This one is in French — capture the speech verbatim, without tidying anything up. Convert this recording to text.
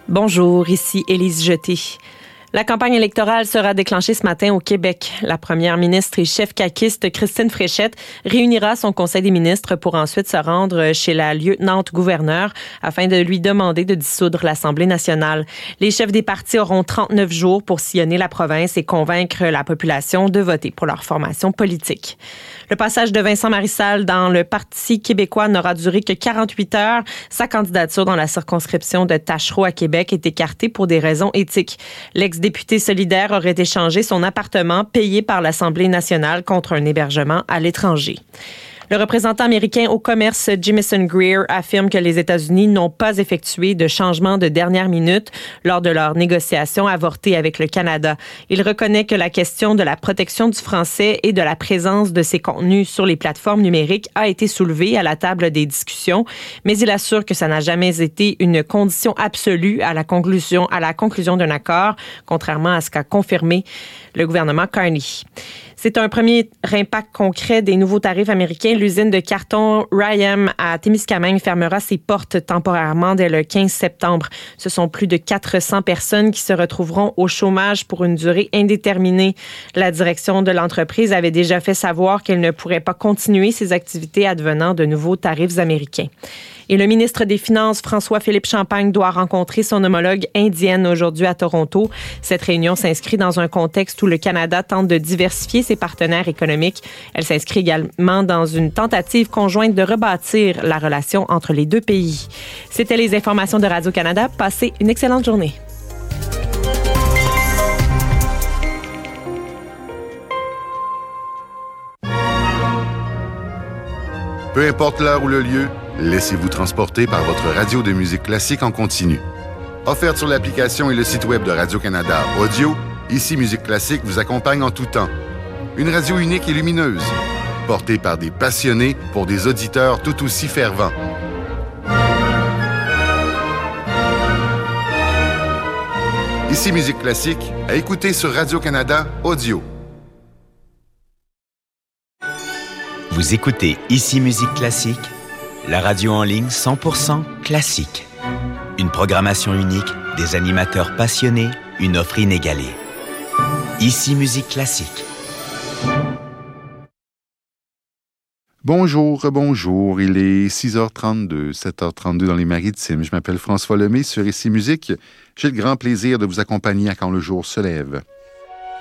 Bonjour, ici Élise Jeté. La campagne électorale sera déclenchée ce matin au Québec. La première ministre et chef caquiste Christine Fréchette réunira son conseil des ministres pour ensuite se rendre chez la lieutenant-gouverneure afin de lui demander de dissoudre l'Assemblée nationale. Les chefs des partis auront trente-neuf jours pour sillonner la province et convaincre la population de voter pour leur formation politique. Le passage de Vincent Marissal dans le Parti québécois n'aura duré que quarante-huit heures. Sa candidature dans la circonscription de Tachereau à Québec est écartée pour des raisons éthiques. L'ex-député solidaire aurait échangé son appartement payé par l'Assemblée nationale contre un hébergement à l'étranger. Le représentant américain au commerce Jamieson Greer affirme que les États-Unis n'ont pas effectué de changement de dernière minute lors de leurs négociations avortées avec le Canada. Il reconnaît que la question de la protection du français et de la présence de ces contenus sur les plateformes numériques a été soulevée à la table des discussions, mais il assure que ça n'a jamais été une condition absolue à la conclusion, à la conclusion d'un accord, contrairement à ce qu'a confirmé le gouvernement Carney. C'est un premier impact concret des nouveaux tarifs américains. L'usine de carton Rayam à Témiscamingue fermera ses portes temporairement dès le quinze septembre. Ce sont plus de quatre cents personnes qui se retrouveront au chômage pour une durée indéterminée. La direction de l'entreprise avait déjà fait savoir qu'elle ne pourrait pas continuer ses activités advenant de nouveaux tarifs américains. Et le ministre des Finances, François-Philippe Champagne, doit rencontrer son homologue indienne aujourd'hui à Toronto. Cette réunion s'inscrit dans un contexte où le Canada tente de diversifier ses partenaires économiques. Elle s'inscrit également dans une tentative conjointe de rebâtir la relation entre les deux pays. C'était les informations de Radio-Canada. Passez une excellente journée. Peu importe l'heure ou le lieu, laissez-vous transporter par votre radio de musique classique en continu. Offerte sur l'application et le site web de Radio-Canada Audio, Ici Musique Classique vous accompagne en tout temps. Une radio unique et lumineuse, portée par des passionnés pour des auditeurs tout aussi fervents. Ici Musique Classique, à écouter sur Radio-Canada Audio. Vous écoutez Ici Musique Classique, la radio en ligne cent pour cent classique. Une programmation unique, des animateurs passionnés, une offre inégalée. Ici Musique Classique. Bonjour, bonjour. Il est six heures trente-deux, sept heures trente-deux dans les Maritimes. Je m'appelle François Lemay sur Ici Musique. J'ai le grand plaisir de vous accompagner à quand le jour se lève.